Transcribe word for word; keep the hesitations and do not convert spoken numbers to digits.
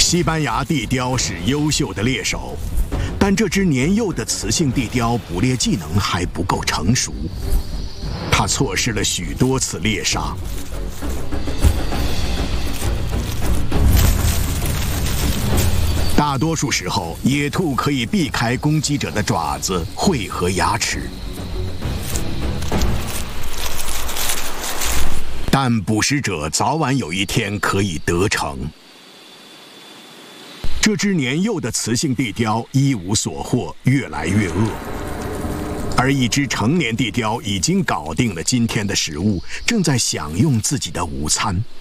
西班牙地雕是优秀的猎手，但这只年幼的雌性地雕捕猎技能还不够成熟，它错失了许多次猎杀。大多数时候，野兔可以避开攻击者的爪子、喙和牙齿，但捕食者早晚有一天可以得逞。这只年幼的雌性地雕一无所获，越来越饿，而一只成年地雕已经搞定了今天的食物，正在享用自己的午餐。